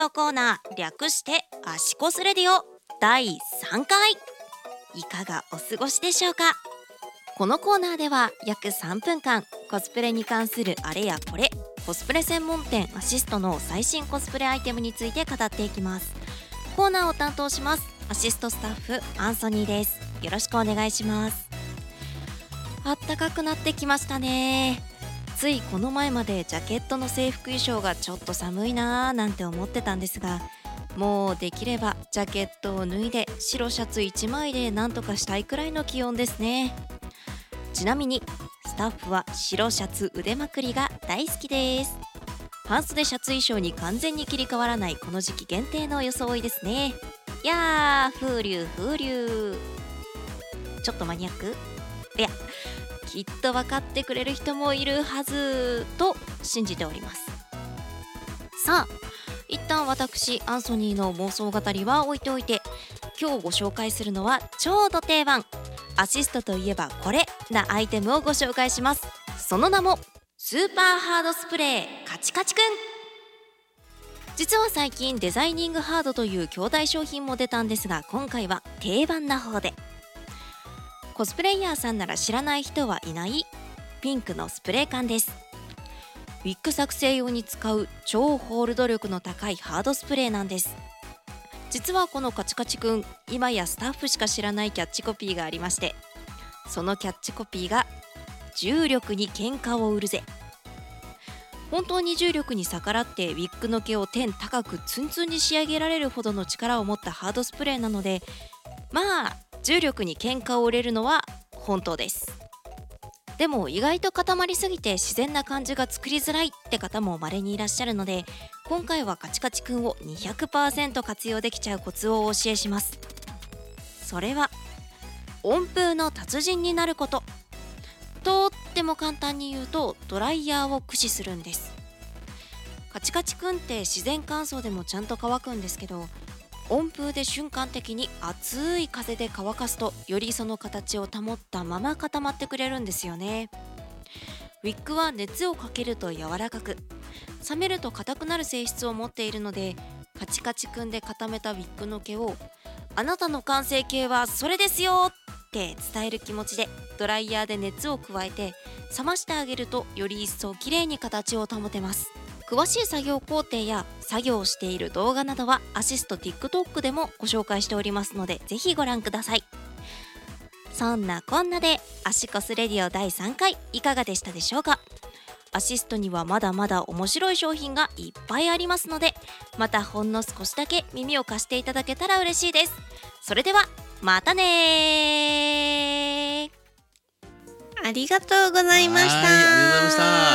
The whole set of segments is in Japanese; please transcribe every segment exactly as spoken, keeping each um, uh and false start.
のコーナー、略してアシコスレディオだいさんかい、いかがお過ごしでしょうか。このコーナーでは約さんぷんかん、コスプレに関するあれやこれ、コスプレ専門店アシストの最新コスプレアイテムについて語っていきます。コーナーを担当しますアシストスタッフアンソニーです。よろしくお願いします。あったかくなってきましたね。ついこの前までジャケットの制服衣装がちょっと寒いなーなんて思ってたんですが、もうできればジャケットを脱いで白シャツいちまいでなんとかしたいくらいの気温ですね。ちなみにスタッフは白シャツ腕まくりが大好きです。半袖シャツ衣装に完全に切り替わらないこの時期限定の装いですね。いやー、風流風流。ちょっとマニアック？いや、きっと分かってくれる人もいるはずと信じております。さあ、一旦私アンソニーの妄想語りは置いておいて、今日ご紹介するのは超ド定番、アシストといえばこれなアイテムをご紹介します。その名もスーパーハードスプレーカチカチくん。実は最近デザイニングハードという兄弟商品も出たんですが、今回は定番な方で、コスプレイヤーさんなら知らない人はいないピンクのスプレー缶です。ウィッグ作成用に使う超ホールド力の高いハードスプレーなんです。実はこのカチカチくん、今やスタッフしか知らないキャッチコピーがありまして、そのキャッチコピーが重力に喧嘩を売るぜ。本当に重力に逆らってウィッグの毛を天高くツンツンに仕上げられるほどの力を持ったハードスプレーなので、まあ重力に喧嘩を売れるのは本当です。でも意外と固まりすぎて自然な感じが作りづらいって方も稀にいらっしゃるので、今回はカチカチくんを にひゃくパーセント 活用できちゃうコツをお教えします。それは温風の達人になること。とっても簡単に言うと、ドライヤーを駆使するんです。カチカチくんって自然乾燥でもちゃんと乾くんですけど、温風で瞬間的に熱い風で乾かすと、よりその形を保ったまま固まってくれるんですよね。ウィッグは熱をかけると柔らかく、冷めると硬くなる性質を持っているので、カチカチくんで固めたウィッグの毛をあなたの完成形はそれですよって伝える気持ちでドライヤーで熱を加えて冷ましてあげると、より一層きれいに形を保てます。詳しい作業工程や作業をしている動画などはアシスト TikTok でもご紹介しておりますので、ぜひご覧ください。そんなこんなでアシコスレディオだいさんかい、いかがでしたでしょうか。アシストにはまだまだ面白い商品がいっぱいありますので、またほんの少しだけ耳を貸していただけたら嬉しいです。それではまたねー。 ありがとうございました。 はい、ありがとうございました。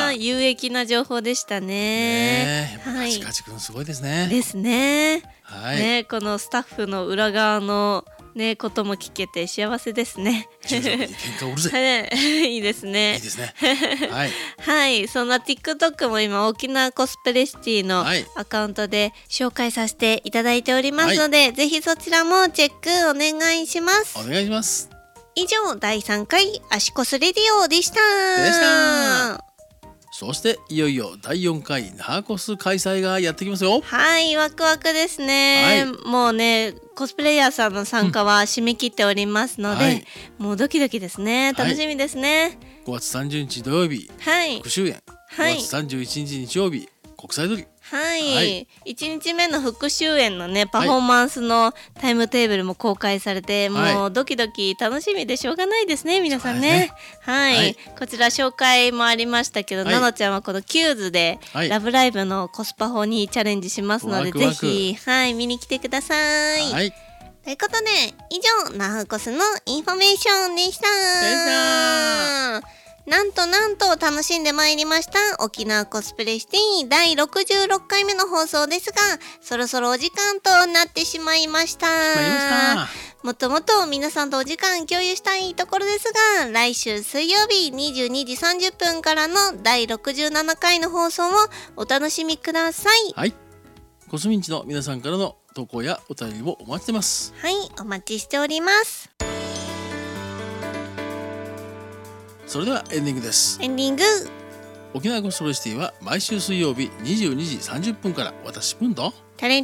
有益な情報でしたね。 ねえ、 はい、 カチカチくんすごいですね。 ですね。 はい。 ね、このスタッフの裏側のねことも聞けて幸せですね。 重力に喧嘩を売るぜ。 いいですね。 いいですね。はい。 はい、そんな TikTok も今沖縄コスプレシティのアカウントで紹介させていただいておりますので、はい、ぜひそちらもチェックお願いします。 お願いします。 以上だいさんかいアシコスレディオでした。 でした。そしていよいよだいよんかい那覇コス開催がやってきますよ。 はい、ワクワクですね、はい、もうねコスプレイヤーさんの参加は締め切っておりますので、うんはい、もうドキドキですね。楽しみですね、はい、 ごがつさんじゅうにち土曜日、はい、復習園、はい、ごがつさんじゅういちにち日曜日国際通り、 はい、はい、いちにちめの復習園のねパフォーマンスのタイムテーブルも公開されて、はい、もうドキドキ楽しみでしょうがないですね皆さんね、ね、はい、はい、こちら紹介もありましたけど、はい、なのちゃんはこのキューズで、はい、ラブライブのコスパ法にチャレンジしますので、ぜひ、はい、見に来てください、はい、ということで以上那覇コスのインフォメーションでした。なんとなんと楽しんでまいりました沖縄コスプレシティだいろくじゅうろっかいめの放送ですが、そろそろお時間となってしまいました。もっともっと皆さんとお時間共有したいところですが、来週水曜日にじゅうにじさんじゅっぷんからのだいろくじゅうななかいの放送をお楽しみください。 はい、コスミンチの皆さんからの投稿やお便りもお待ちしてます。 はい、お待ちしております。 それではエンディングです。 エンディング。 沖縄コスプレシティは毎週水曜日にじゅうにじさんじゅっぷんから私プンとタレン